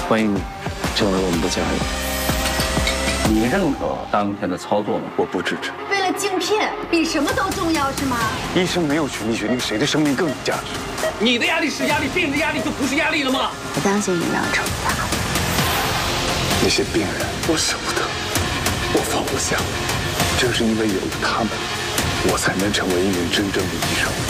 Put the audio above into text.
欢迎你成为我们的家人。你认可当天的操作吗？ 我不支持。 为了镜片，比什么都重要是吗？ 医生没有权利决定谁的生命更有价值。 你的压力是压力，病人的压力就不是压力了吗？ 我相信你们要惩罚那些病人，我舍不得，我放不下。正是因为有了他们，我才能成为一名真正的医生。